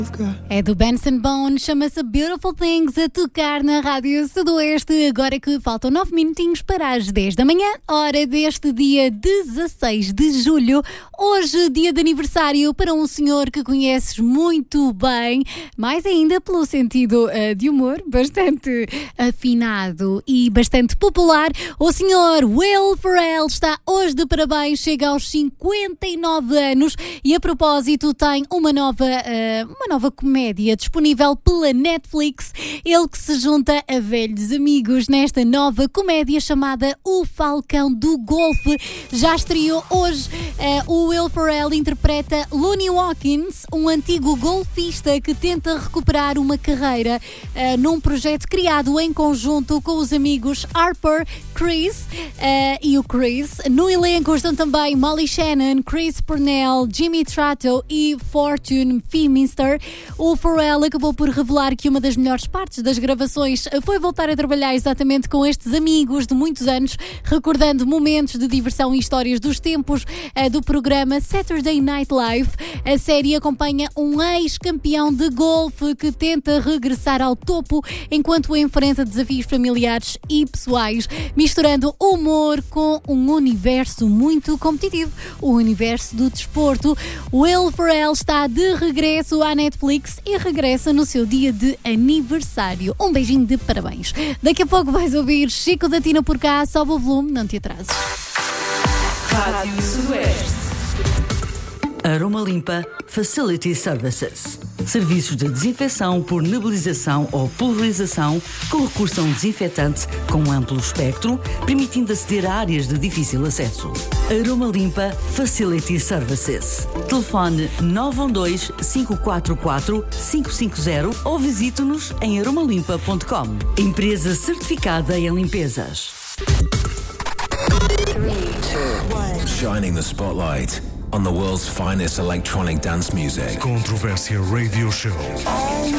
É do Benson Boone, chama-se Beautiful Things, a tocar na Rádio Sudoeste. Agora que faltam 9 minutinhos para as 10 da manhã, hora deste dia 16 de julho. Hoje, dia de aniversário para um senhor que conheces muito bem, mais ainda pelo sentido de humor, bastante afinado e bastante popular. O senhor Will Ferrell está hoje de parabéns, chega aos 59 anos e, a propósito, tem uma nova comédia disponível pela Netflix. Ele que se junta a velhos amigos nesta nova comédia chamada O Falcão do Golfe. Já estreou hoje. O Will Ferrell interpreta Looney Watkins, um antigo golfista que tenta recuperar uma carreira num projeto criado em conjunto com os amigos Harper, Chris e o Chris. No elenco estão também Molly Shannon, Chris Purnell, Jimmy Trato e Fortune Feminster. O Ferrell acabou por revelar que uma das melhores partes das gravações foi voltar a trabalhar exatamente com estes amigos de muitos anos, recordando momentos de diversão e histórias dos tempos do programa Saturday Night Live. A série acompanha um ex-campeão de golfe que tenta regressar ao topo enquanto enfrenta desafios familiares e pessoais, misturando humor com um universo muito competitivo, o universo do desporto. Will Ferrell está de regresso à Netflix e regressa no seu dia de aniversário. Um beijinho de parabéns. Daqui a pouco vais ouvir Chico da Tina por cá. Sobe o volume, não te atrases. Rádio Sudoeste. Aroma Limpa Facility Services. Serviços de desinfecção por nebulização ou pulverização com recurso a um desinfetante com amplo espectro, permitindo aceder a áreas de difícil acesso. Aroma Limpa Facility Services. Telefone 912-544-550 ou visite-nos em aromalimpa.com. Empresa certificada em limpezas. 3, 2, 1. Shining the spotlight on the world's finest electronic dance music. Controvérsia Radio Show.